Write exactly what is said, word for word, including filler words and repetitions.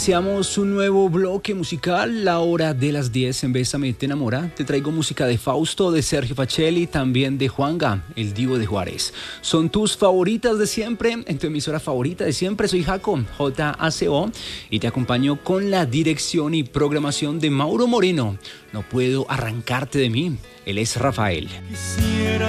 Iniciamos un nuevo bloque musical, la hora de las diez en Bésame Te Enamora. Te traigo música de Fausto, de Sergio Facelli, también de Juanga, el Divo de Juárez. Son tus favoritas de siempre, en tu emisora favorita de siempre. Soy Jaco, J A C O, y te acompaño con la dirección y programación de Mauro Moreno. No puedo arrancarte de mí, él es Rafael. Quisiera